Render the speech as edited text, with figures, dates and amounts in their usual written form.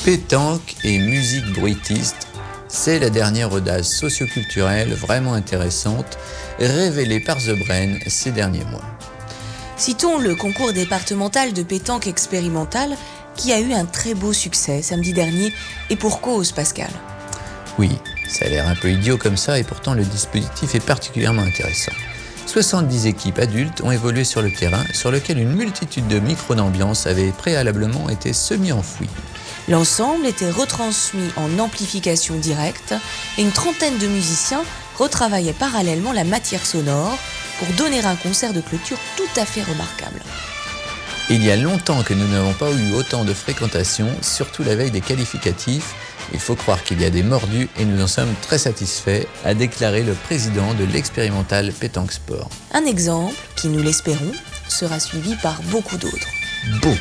Pétanque et musique bruitiste, c'est la dernière audace socioculturelle vraiment intéressante révélée par The Brain ces derniers mois. Citons le concours départemental de pétanque expérimentale qui a eu un très beau succès samedi dernier, et pour cause, Pascal. Oui, ça a l'air un peu idiot comme ça et pourtant le dispositif est particulièrement intéressant. 70 équipes adultes ont évolué sur le terrain sur lequel une multitude de micros d'ambiance avaient préalablement été semi-enfouis. L'ensemble était retransmis en amplification directe et une trentaine de musiciens retravaillaient parallèlement la matière sonore pour donner un concert de clôture tout à fait remarquable. Il y a longtemps que nous n'avons pas eu autant de fréquentation, surtout la veille des qualificatifs. Il faut croire qu'il y a des mordus et nous en sommes très satisfaits, a déclaré le président de l'expérimental Pétanque Sport. Un exemple qui, nous l'espérons, sera suivi par beaucoup d'autres.